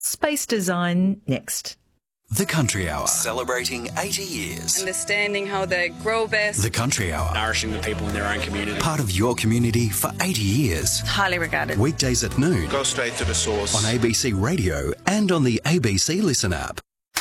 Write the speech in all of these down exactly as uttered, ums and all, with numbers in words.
Space design next. The Country Hour, celebrating eighty years. Understanding how they grow best. The Country Hour, nourishing the people in their own community. Part of your community for eighty years. Highly regarded. Weekdays at noon. Go straight to the source. On A B C Radio and on the A B C Listen app.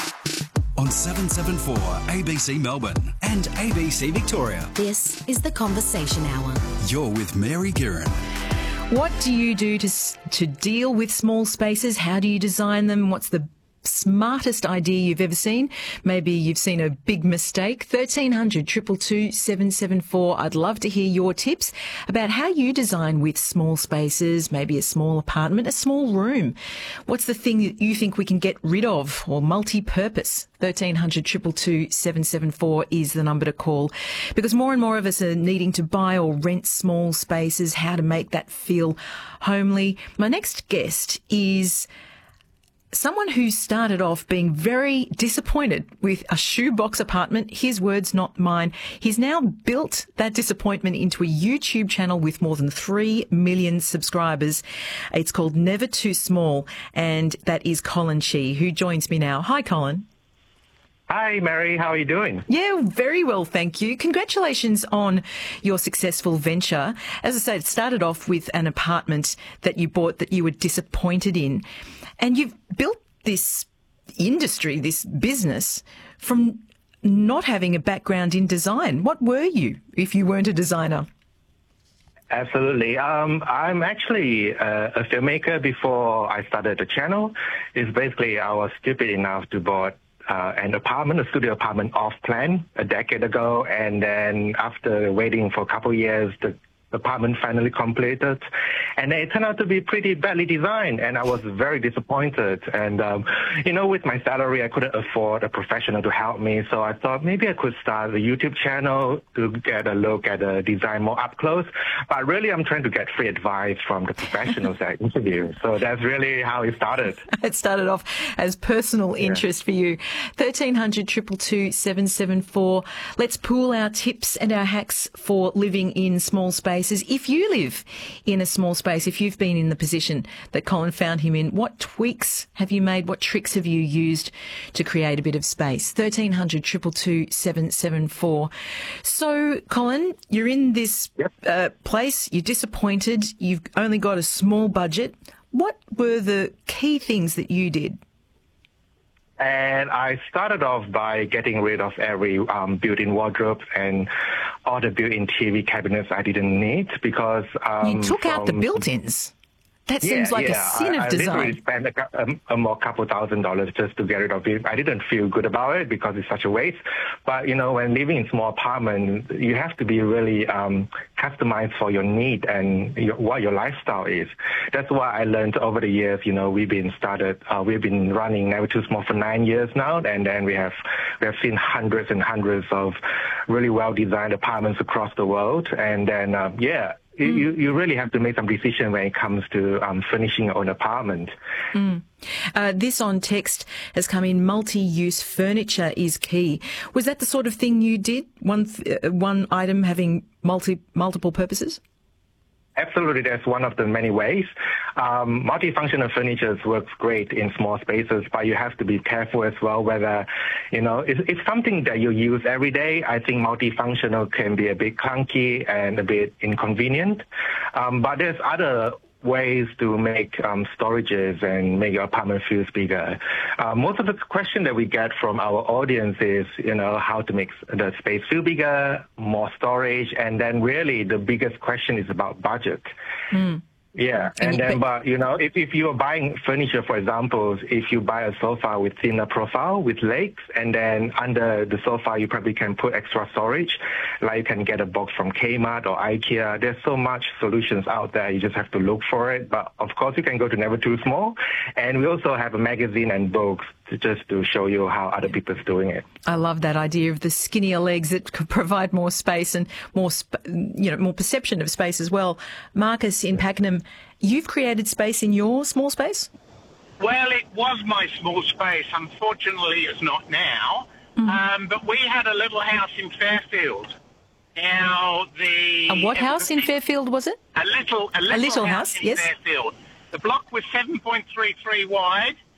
On seven seventy-four A B C Melbourne and A B C Victoria. This is The Conversation Hour. You're with Mary Guerin. What do you do to to deal with small spaces? How do you design them? What's the smartest idea you've ever seen? Maybe you've seen a big mistake. thirteen hundred, two two two, seven seven four. I'd love to hear your tips about how you design with small spaces, maybe a small apartment, a small room. What's the thing that you think we can get rid of or multi-purpose? thirteen hundred, two two two, seven seven four is the number to call, because more and more of us are needing to buy or rent small spaces, how to make that feel homely. My next guest is someone who started off being very disappointed with a shoebox apartment. His words, not mine. He's now built that disappointment into a YouTube channel with more than three million subscribers. It's called Never Too Small, and that is Colin Shee, who joins me now. Hi, Colin. Hi, Mary. How are you doing? Yeah, very well, thank you. Congratulations on your successful venture. As I said, it started off with an apartment that you bought that you were disappointed in. And you've built this industry, this business, from not having a background in design. What were you if you weren't a designer? Absolutely. Um, I'm actually uh, a filmmaker before I started the channel. It's basically I was stupid enough to buy uh, an apartment, a studio apartment off plan a decade ago. And then after waiting for a couple of years, the apartment finally completed, and it turned out to be pretty badly designed, and I was very disappointed. And um, you know, with my salary, I couldn't afford a professional to help me, so I thought maybe I could start a YouTube channel to get a look at the design more up close. But really, I'm trying to get free advice from the professionals I interview. So that's really how it started. It started off as personal interest yeah. for you. thirteen hundred, two two two, seven seven four. Let's pool our tips and our hacks for living in small spaces. If you live in a small space, if you've been in the position that Colin found him in, what tweaks have you made? What tricks have you used to create a bit of space? thirteen hundred, two two two, seven seven four. So, Colin, you're in this yep. uh, place, you're disappointed, you've only got a small budget. What were the key things that you did? And I started off by getting rid of every um, built-in wardrobes and all the built-in T V cabinets I didn't need, because um, you took out the built-ins. That yeah, seems like yeah. a sin I, of design. I literally spent a, a, a more couple thousand dollars just to get rid of it. I didn't feel good about it because it's such a waste. But, you know, when living in small apartments, you have to be really um, customized for your need and your, what your lifestyle is. That's why I learned over the years. You know, we've been started, uh, we've been running Never Too Small for nine years now, and then we have we have seen hundreds and hundreds of really well-designed apartments across the world. And then, uh, yeah. Mm. You, you really have to make some decision when it comes to um, furnishing your own apartment. Mm. Uh, this on text has come in. Multi-use furniture is key. Was that the sort of thing you did? One th- uh, one item having multi multiple purposes? Absolutely, that's one of the many ways. Um, multifunctional furniture works great in small spaces, but you have to be careful as well whether, you know, it's, it's something that you use every day. I think multifunctional can be a bit clunky and a bit inconvenient, um, but there's other ways to make um, storages and make your apartment feel bigger. Uh, most of the question that we get from our audience is, you know, how to make the space feel bigger, more storage, and then really the biggest question is about budget. Mm. Yeah, and then, but, you know, if, if you're buying furniture, for example, if you buy a sofa with thinner profile, with legs, and then under the sofa you probably can put extra storage, like you can get a box from Kmart or IKEA. There's so much solutions out there, you just have to look for it. But, of course, you can go to Never Too Small, and we also have a magazine and books to just to show you how other people are doing it. I love that idea of the skinnier legs that could provide more space and more, sp- you know, more perception of space as well. Marcus in Pakenham, you've created space in your small space? Well, it was my small space. Unfortunately, it's not now. Mm-hmm. Um, but we had a little house in Fairfield. Now, the... A what house in Fairfield was it? A little, a little, a little house, house in yes. Fairfield. The block was seven point three three wide